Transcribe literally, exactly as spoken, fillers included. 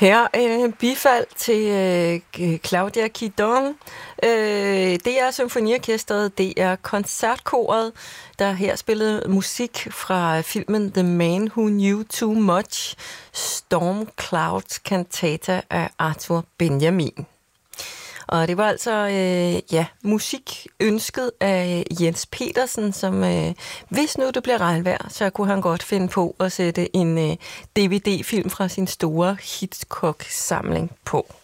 Her øh, bifald til øh, Claudia Guidon. Øh, det er symfoniorkestret, det er koncertkoret, der her spillede musik fra filmen The Man Who Knew Too Much, Storm Clouds Cantata af Arthur Benjamin. Og det var altså øh, ja, musik ønsket af Jens Petersen, som øh, hvis nu det bliver regnvejr, så kunne han godt finde på at sætte en øh, D V D-film fra sin store Hitchcock-samling på.